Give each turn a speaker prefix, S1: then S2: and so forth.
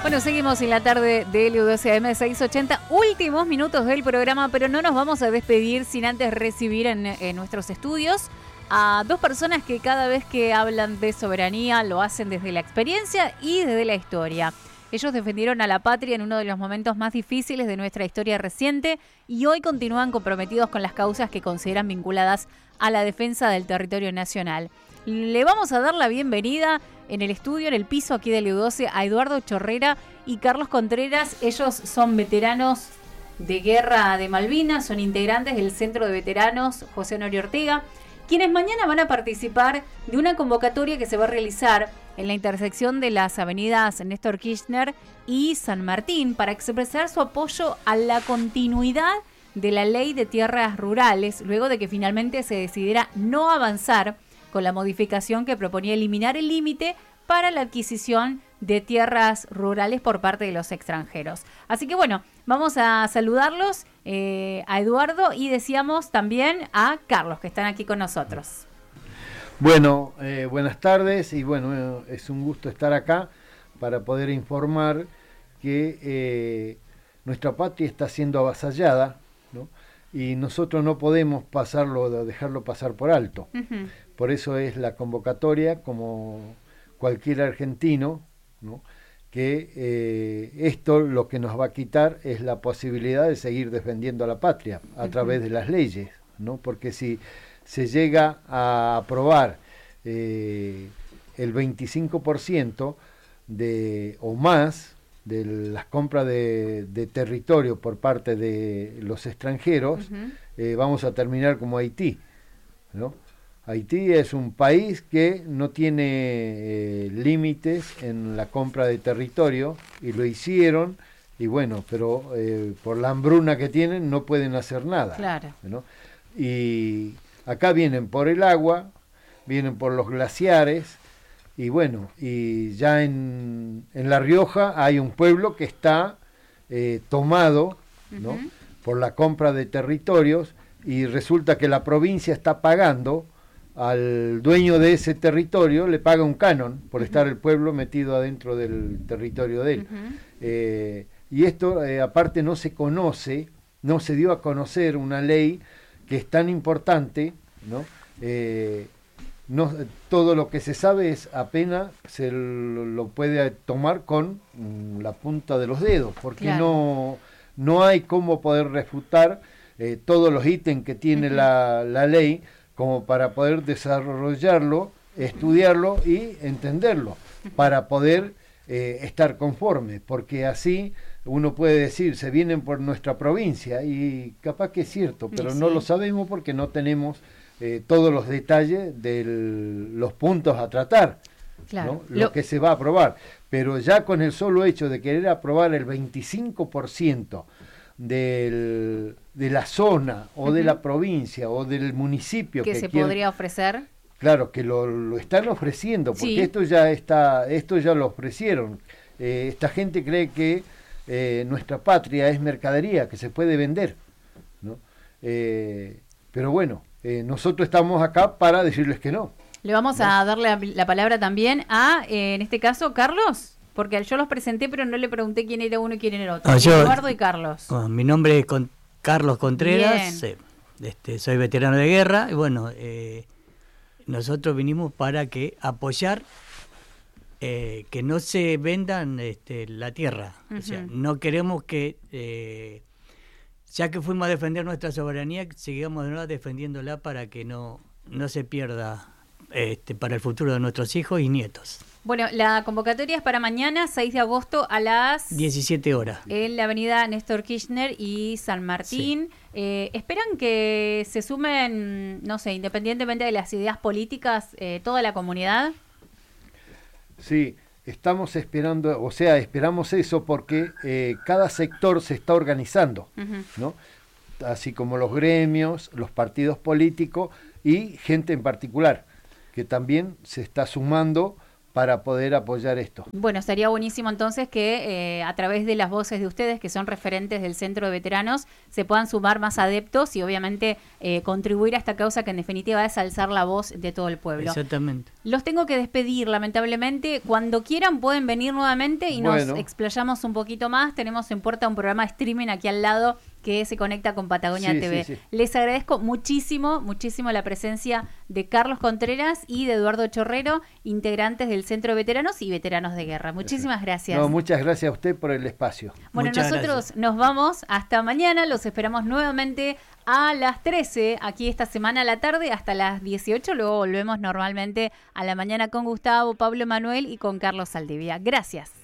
S1: Bueno, seguimos en la tarde de LU12AM 680, últimos minutos del programa, pero no nos vamos a despedir sin antes recibir en nuestros estudios a dos personas que cada vez que hablan de soberanía lo hacen desde la experiencia y desde la historia. Ellos defendieron a la patria en uno de los momentos más difíciles de nuestra historia reciente y hoy continúan comprometidos con las causas que consideran vinculadas a la defensa del territorio nacional. Le vamos a dar la bienvenida en el estudio, en el piso aquí de LU12, a Eduardo Chorrera y Carlos Contreras. Ellos son veteranos de guerra de Malvinas, son integrantes del Centro de Veteranos José Honorio Ortega, quienes mañana van a participar de una convocatoria que se va a realizar en la intersección de las avenidas Néstor Kirchner y San Martín para expresar su apoyo a la continuidad de la ley de tierras rurales, luego de que finalmente se decidiera no avanzar con la modificación que proponía eliminar el límite para la adquisición de tierras rurales por parte de los extranjeros. Así que bueno, vamos a saludarlos a Eduardo y decíamos también a Carlos, que están aquí con nosotros.
S2: Bueno, buenas tardes y bueno, es un gusto estar acá para poder informar que nuestra patria está siendo avasallada, ¿no? Y nosotros no podemos dejarlo pasar por alto. Uh-huh. Por eso es la convocatoria, como cualquier argentino, ¿no? Que esto lo que nos va a quitar es la posibilidad de seguir defendiendo a la patria a uh-huh. través de las leyes, ¿no? Porque si se llega a aprobar el 25% o más de las compras de territorio por parte de los extranjeros, uh-huh. Vamos a terminar como Haití, ¿no? Haití es un país que no tiene límites en la compra de territorio y lo hicieron, y bueno, pero por la hambruna que tienen no pueden hacer nada.
S1: Claro.
S2: ¿No? Y acá vienen por el agua, vienen por los glaciares, y bueno, y ya en La Rioja hay un pueblo que está tomado, ¿no? Uh-huh. por la compra de territorios, y resulta que la provincia está pagando al dueño de ese territorio, le paga un canon por uh-huh. estar el pueblo metido adentro del territorio de él. Uh-huh. Y esto aparte no se conoce, no se dio a conocer una ley que es tan importante, ¿no? No, todo lo que se sabe es apenas se lo puede tomar con la punta de los dedos, porque claro. no hay cómo poder refutar todos los ítems que tiene uh-huh. la ley como para poder desarrollarlo, estudiarlo y entenderlo, uh-huh. para poder estar conforme, porque así uno puede decir, se vienen por nuestra provincia, y capaz que es cierto, pero sí. no lo sabemos porque no tenemos todos los detalles de los puntos a tratar, claro. ¿no? Lo que se va a aprobar. Pero ya con el solo hecho de querer aprobar el 25% de la zona o uh-huh. de la provincia o del municipio
S1: que se podría ofrecer.
S2: Claro, que lo están ofreciendo, porque
S1: sí.
S2: esto ya lo ofrecieron. Esta gente cree que nuestra patria es mercadería, que se puede vender, ¿no? Pero bueno, nosotros estamos acá para decirles que no.
S1: Le vamos a darle la palabra también a, en este caso, Carlos, porque yo los presenté, pero no le pregunté quién era uno y quién era otro. Eduardo y Carlos.
S3: Mi nombre es Carlos Contreras, soy veterano de guerra, y bueno, nosotros vinimos para apoyar que no se vendan la tierra. Uh-huh. O sea, no queremos que, ya que fuimos a defender nuestra soberanía, sigamos de nuevo defendiéndola para que no se pierda para el futuro de nuestros hijos y nietos.
S1: Bueno, la convocatoria es para mañana, 6 de agosto a las
S3: 17 horas.
S1: En la avenida Néstor Kirchner y San Martín. Sí. ¿Esperan que se sumen, no sé, independientemente de las ideas políticas, toda la comunidad?
S2: Sí, estamos esperando, o sea, esperamos eso porque cada sector se está organizando, uh-huh. ¿no? Así como los gremios, los partidos políticos y gente en particular, que también se está sumando para poder apoyar esto.
S1: Bueno, estaría buenísimo entonces que a través de las voces de ustedes, que son referentes del Centro de Veteranos, se puedan sumar más adeptos y obviamente contribuir a esta causa que en definitiva es alzar la voz de todo el pueblo.
S3: Exactamente.
S1: Los tengo que despedir, lamentablemente. Cuando quieran pueden venir nuevamente y nos explayamos un poquito más. Tenemos en puerta un programa de streaming aquí al lado que se conecta con Patagonia TV. Sí. Les agradezco muchísimo la presencia de Carlos Contreras y de Eduardo Chorrero, integrantes del Centro de Veteranos y Veteranos de Guerra. Muchísimas gracias.
S2: No, muchas gracias a usted por el espacio.
S1: Bueno, nosotros nos vamos hasta mañana. Los esperamos nuevamente a las 13, aquí esta semana a la tarde, hasta las 18. Luego volvemos normalmente a la mañana con Gustavo, Pablo Manuel y con Carlos Saldivia. Gracias.